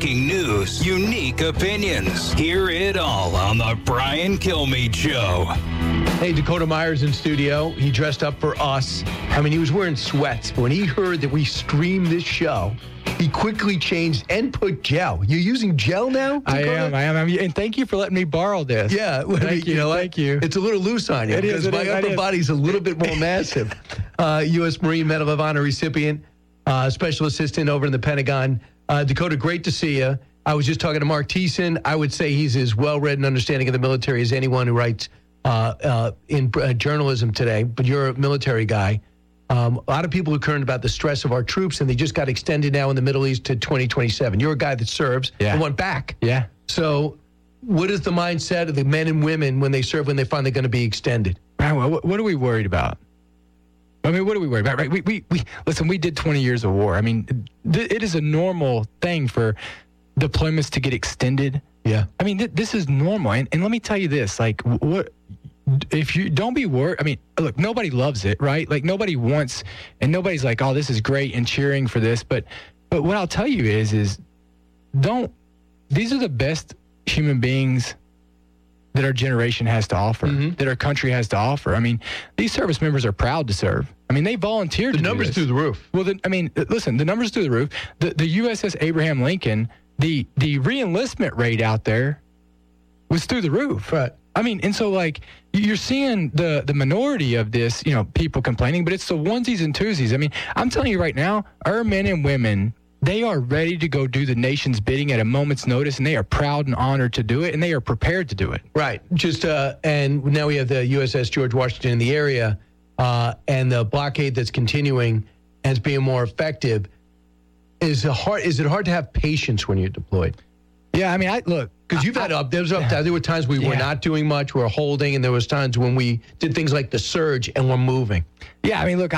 breaking news, unique opinions. Hear it all on the Brian Kilmeade Show. Hey, Dakota Meyer's in studio. He dressed up for us. I mean, he was wearing sweats, but when he heard that we streamed this show, he quickly changed and put gel. You're using gel now, Dakota? I am. And thank you for letting me borrow this. Yeah. Thank you. It's a little loose on you because my upper body's a little bit more massive. U.S. Marine Medal of Honor recipient, special assistant over in the Pentagon. Dakota, great to see you. I was just talking to Mark Thiessen. I would say he's as well-read and understanding of the military as anyone who writes in journalism today, but you're a military guy. A lot of people are concerned about the stress of our troops, and they just got extended now in the Middle East to 2027. You're a guy that serves and went back. Yeah. So what is the mindset of the men and women when they serve, when they're finally going to be extended? What are we worried about? I mean, what are we worried about? Right? We listen, we did 20 years of war. I mean, it is a normal thing for deployments to get extended. Yeah. I mean, this is normal. And let me tell you this, like, what if you don't be worried? I mean, look, nobody loves it, right? Like, nobody wants, and nobody's like, oh, this is great and cheering for this. But what I'll tell you is these are the best human beings that our generation has to offer, that our country has to offer. I mean, these service members are proud to serve. I mean, they volunteered to do this. The numbers through the roof. Well, listen, the numbers through the roof. The USS Abraham Lincoln, the re-enlistment rate out there was through the roof. Right. I mean, and so, like, you're seeing the minority of this, people complaining, but it's the onesies and twosies. I mean, I'm telling you right now, our men and women, they are ready to go do the nation's bidding at a moment's notice, and they are proud and honored to do it, and they are prepared to do it. Right. And now we have the USS George Washington in the area, and the blockade that's continuing as being more effective. Is it hard to have patience when you're deployed? Yeah, I mean, look. Because you've had there were times we were not doing much, we were holding, and there was times when we did things like the surge and we're moving. Yeah, I mean, look,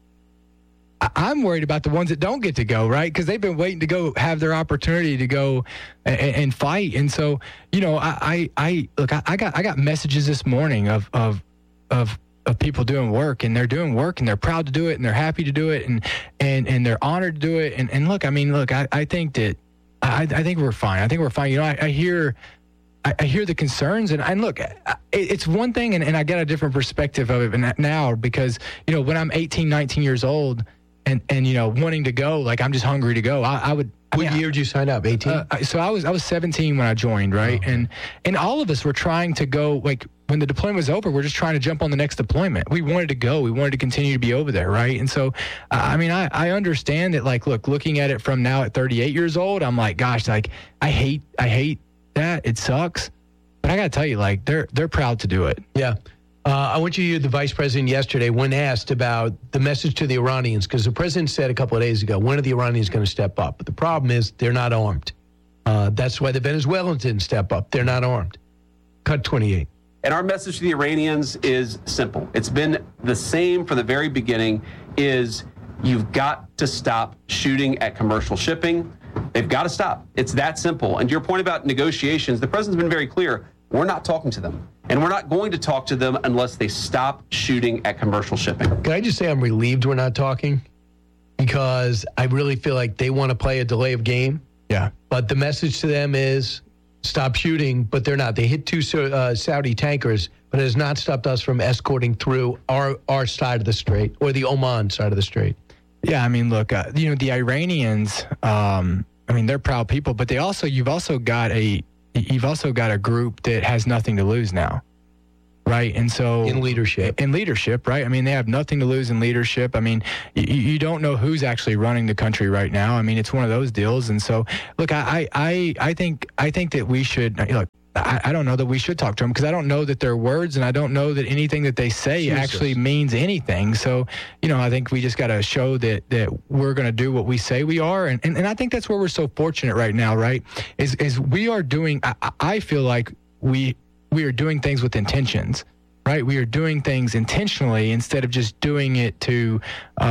I'm worried about the ones that don't get to go, right? Because they've been waiting to go have their opportunity to go and fight. And so, I got messages this morning of people doing work, and they're doing work, and they're proud to do it, and they're happy to do it, and they're honored to do it. And look, I mean, look, I think that I think we're fine. I think we're fine. I hear the concerns, and look, it's one thing, and I get a different perspective of it now because, when I'm 18, 19 years old and wanting to go, like, I'm just hungry to go. What year did you sign up? 18? So I was 17 when I joined, right? Oh. And all of us were trying to go, like, when the deployment was over, we're just trying to jump on the next deployment. We wanted to go. We wanted to continue to be over there, right? And so, I mean, I understand that, like, looking at it from now at 38 years old, I'm like, gosh, like, I hate that. It sucks. But I got to tell you, like, they're proud to do it. Yeah. I want you to hear the vice president yesterday when asked about the message to the Iranians, because the president said a couple of days ago, when are the Iranians going to step up? But the problem is they're not armed. That's why the Venezuelans didn't step up. They're not armed. Cut 28. And our message to the Iranians is simple. It's been the same from the very beginning, is you've got to stop shooting at commercial shipping. They've got to stop. It's that simple. And to your point about negotiations, the president's been very clear. We're not talking to them. And we're not going to talk to them unless they stop shooting at commercial shipping. Can I just say I'm relieved we're not talking? Because I really feel like they want to play a delay of game. Yeah. But the message to them is stop shooting, but they're not. They hit two Saudi tankers, but it has not stopped us from escorting through our side of the strait, or the Oman side of the strait. Yeah, I mean, look, the Iranians, I mean, they're proud people, but you've also got a group that has nothing to lose now, right? And so in leadership, right? I mean, they have nothing to lose in leadership. I mean, you don't know who's actually running the country right now. I mean, it's one of those deals. And so, look, I think that we should look. I don't know that we should talk to them, because I don't know that their words, and I don't know that anything that they say actually means anything. So, I think we just got to show that we're going to do what we say we are. And I think that's where we're so fortunate right now, right? Is we are doing, I feel like we are doing things with intentions, right? We are doing things intentionally instead of just doing it to,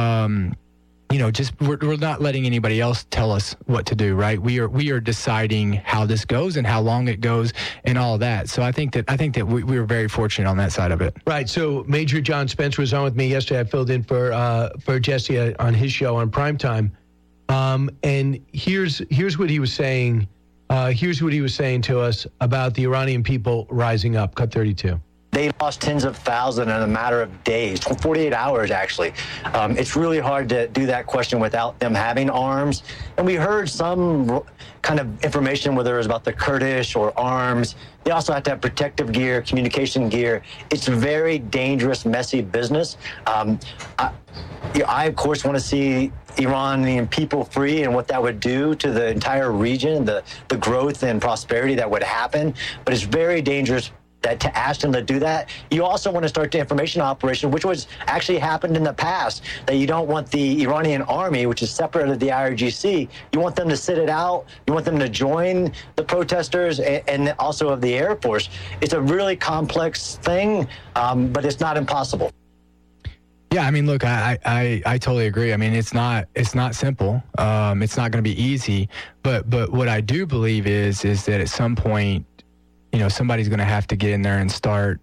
we're not letting anybody else tell us what to do, right? We are deciding how this goes and how long it goes and all of that. So I think that we were very fortunate on that side of it. Right. So Major John Spencer was on with me yesterday. I filled in for Jesse on his show on Primetime. And here's what he was saying. Here's what he was saying to us about the Iranian people rising up. Cut 32. They lost tens of thousands in a matter of days, 48 hours, actually. It's really hard to do that question without them having arms. And we heard some kind of information, whether it was about the Kurdish or arms. They also have to have protective gear, communication gear. It's very dangerous, messy business. I, of course, want to see Iranian people free and what that would do to the entire region, the growth and prosperity that would happen. But it's very dangerous that to ask them to do that. You also want to start the information operation, which was actually happened in the past, that you don't want the Iranian army, which is separate of the IRGC, you want them to sit it out. You want them to join the protesters and also of the Air Force. It's a really complex thing, but it's not impossible. Yeah, I mean, look, I totally agree. I mean, it's not simple. It's not going to be easy. But what I do believe is that at some point, you know, somebody's going to have to get in there and start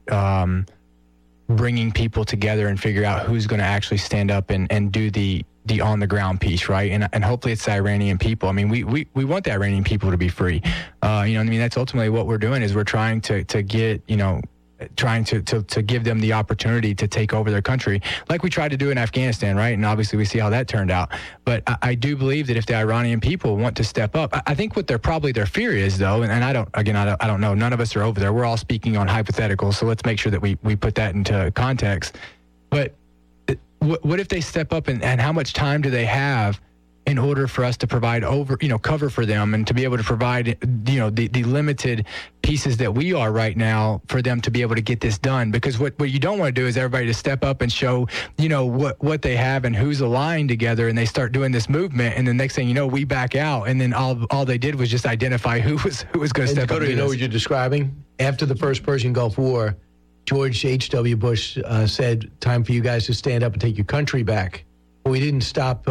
bringing people together and figure out who's going to actually stand up and do the on the ground piece, right? And hopefully it's the Iranian people. I mean, we want the Iranian people to be free. You know, I mean, that's ultimately what we're doing is we're trying to get, you know, trying to give them the opportunity to take over their country like we tried to do in Afghanistan, right? And obviously we see how that turned out. But I do believe that if the Iranian people want to step up, I think what their fear is, though, and I don't know, none of us are over there. We're all speaking on hypotheticals, so let's make sure that we put that into context. But what if they step up and how much time do they have in order for us to provide cover for them and to be able to provide, you know, the limited pieces that we are right now for them to be able to get this done? Because what you don't want to do is everybody to step up and show, you know, what they have and who's aligned together, and they start doing this movement, and the next thing you know, we back out, and then all they did was just identify who was going to step up. You know what you're describing? After the first Persian Gulf War, George H.W. Bush said, "Time for you guys to stand up and take your country back." We didn't stop.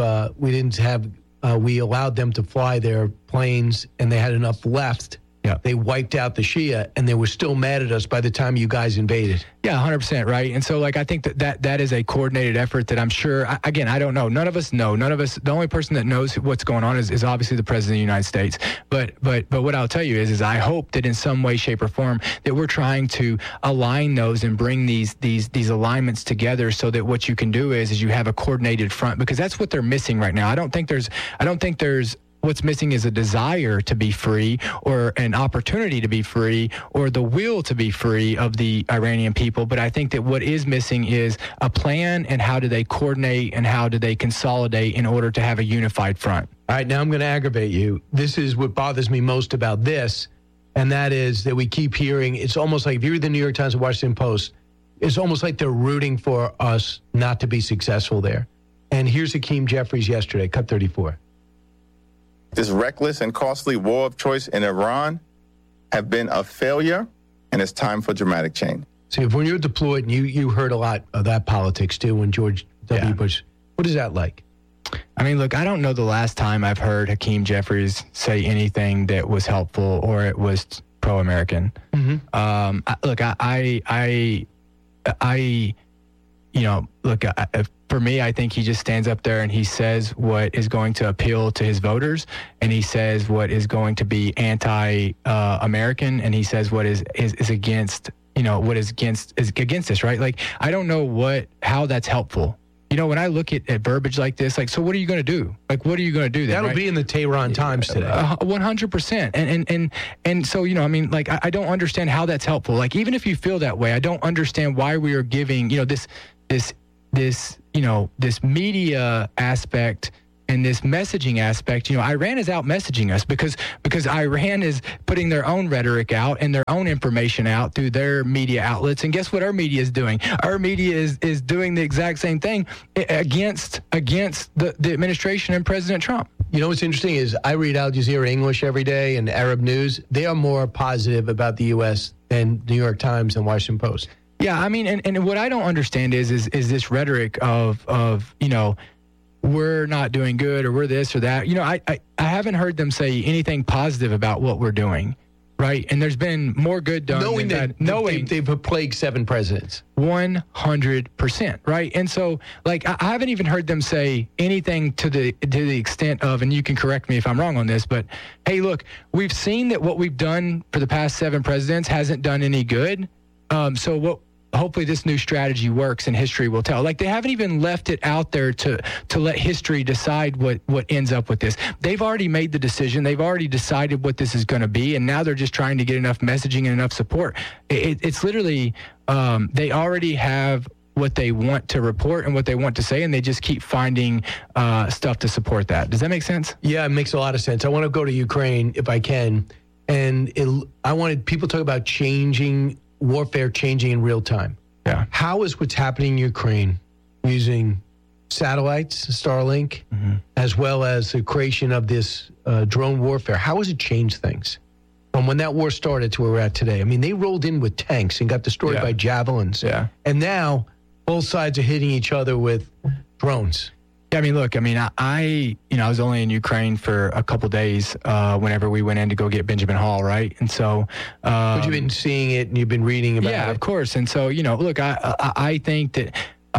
We allowed them to fly their planes, and they had enough left. Yeah. They wiped out the Shia, and they were still mad at us by the time you guys invaded. Yeah, 100%, right? And so, like, I think that is a coordinated effort that I'm sure, again, I don't know. None of us know. The only person that knows what's going on is obviously the President of the United States. But what I'll tell you is I hope that in some way, shape, or form that we're trying to align those and bring these alignments together so that what you can do is you have a coordinated front, because that's what they're missing right now. I don't think there's what's missing is a desire to be free, or an opportunity to be free, or the will to be free of the Iranian people. But I think that what is missing is a plan, and how do they coordinate and how do they consolidate in order to have a unified front. All right, now I'm going to aggravate you. This is what bothers me most about this, and that is that we keep hearing, it's almost like if you read the New York Times and Washington Post, it's almost like they're rooting for us not to be successful there. And here's Hakeem Jeffries yesterday, cut 34. This reckless and costly war of choice in Iran have been a failure, and it's time for dramatic change. See, when you're deployed, and you heard a lot of that politics too when George W. Bush, what is that like? I mean, look, I don't know the last time I've heard Hakeem Jeffries say anything that was helpful or it was pro-American. Mm-hmm. For me, I think he just stands up there and he says what is going to appeal to his voters, and he says what is going to be anti-American, and he says what is against, you know, what is against this, right? Like, I don't know how that's helpful. You know, when I look at verbiage like this, like, so what are you going to do? Like, what are you going to do then? That'll be in the Tehran Times today. 100%. And so, you know, I mean, like, I don't understand how that's helpful. Like, even if you feel that way, I don't understand why we are giving, you know, this media aspect and this messaging aspect. You know, Iran is out messaging us because Iran is putting their own rhetoric out and their own information out through their media outlets. And guess what our media is doing? Our media is doing the exact same thing against the administration and President Trump. You know what's interesting is I read Al Jazeera English every day and Arab news. They are more positive about the U.S. than New York Times and Washington Post. Yeah, I mean, and what I don't understand is this rhetoric of you know, we're not doing good or we're this or that. You know, I haven't heard them say anything positive about what we're doing. right? And there's been more good done knowing than that bad. Knowing they've plagued 7 presidents. 100%, right? And so, like, I haven't even heard them say anything to the extent of, and you can correct me if I'm wrong on this, but hey, look, we've seen that what we've done for the past 7 presidents hasn't done any good. So hopefully this new strategy works and history will tell. Like, they haven't even left it out there to let history decide what ends up with this. They've already made the decision. They've already decided what this is going to be, and now they're just trying to get enough messaging and enough support. It's literally, they already have what they want to report and what they want to say, and they just keep finding stuff to support that. Does that make sense? Yeah, it makes a lot of sense. I want to go to Ukraine if I can, and I wanted people to talk about warfare changing in real time. Yeah. How is what's happening in Ukraine using satellites, Starlink, as well as the creation of this drone warfare, how has it changed things from when that war started to where we're at today? I mean, they rolled in with tanks and got destroyed by javelins. Yeah. And now both sides are hitting each other with drones. I mean, look, I was only in Ukraine for a couple days whenever we went in to go get Benjamin Hall, right? And so, but you've been seeing it and you've been reading about it. Yeah, of course. And so, look, I think that,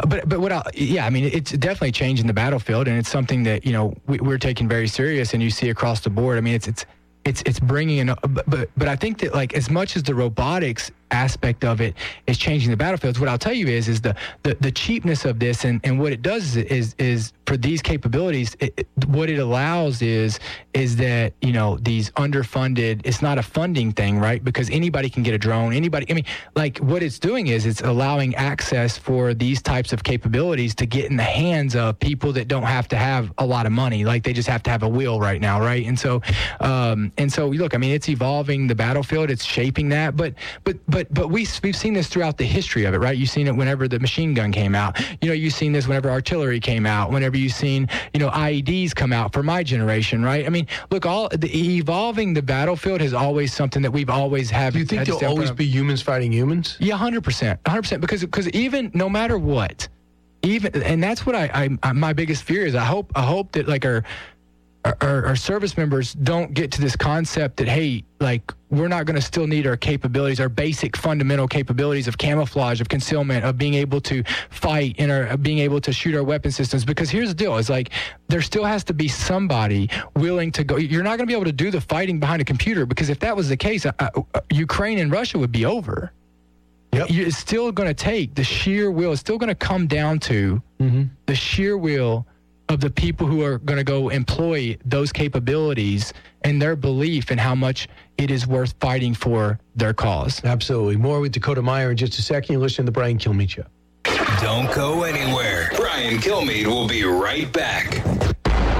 it's definitely changing the battlefield, and it's something that we're taking very serious, and you see across the board. I mean, it's bringing in, but I think that, like, as much as the robotics aspect of it is changing the battlefields, what I'll tell you is the cheapness of this and what it does is for these capabilities, what it allows is that, these underfunded, it's not a funding thing, right? Because anybody can get a drone, what it's doing is it's allowing access for these types of capabilities to get in the hands of people that don't have to have a lot of money. Like, they just have to have a will right now, right? And so look, it's evolving the battlefield, it's shaping that, but we've seen this throughout the history of it, right? You've seen it whenever the machine gun came out. You've seen this whenever artillery came out, whenever you've seen, IEDs come out for my generation, right? Look, evolving the battlefield is always something that we've always have. Do you think there'll always be humans fighting humans? Yeah, 100%. Because even no matter what, and that's what I my biggest fear is. I hope that, like, our service members don't get to this concept that, hey, like, we're not going to still need our capabilities, our basic fundamental capabilities of camouflage, of concealment, of being able to fight, and being able to shoot our weapon systems. Because here's the deal, it's like, there still has to be somebody willing to go. You're not going to be able to do the fighting behind a computer, because if that was the case, Ukraine and Russia would be over. Yep. It's still going to take the sheer will. It's still going to come down to the sheer will of the people who are going to go employ those capabilities and their belief in how much it is worth fighting for their cause. Absolutely. More with Dakota Meyer in just a second. You're listening to the Brian Kilmeade Show. Don't go anywhere. Brian Kilmeade will be right back.